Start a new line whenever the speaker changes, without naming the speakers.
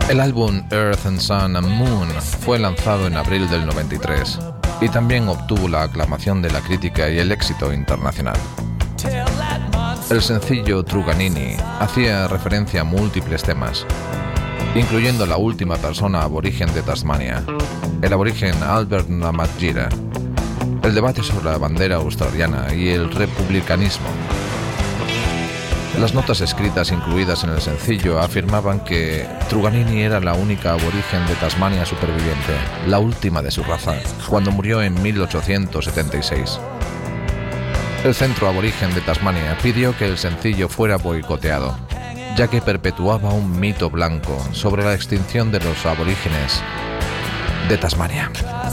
El álbum Earth and Sun and Moon fue lanzado en abril del 93 y también obtuvo la aclamación de la crítica y el éxito internacional. El sencillo Truganini hacía referencia a múltiples temas, incluyendo la última persona aborigen de Tasmania, el aborigen Albert Namatjira, el debate sobre la bandera australiana y el republicanismo. Las notas escritas incluidas en el sencillo afirmaban que Truganini era la única aborigen de Tasmania superviviente, la última de su raza, cuando murió en 1876. El Centro Aborigen de Tasmania pidió que el sencillo fuera boicoteado, ya que perpetuaba un mito blanco sobre la extinción de los aborígenes de Tasmania.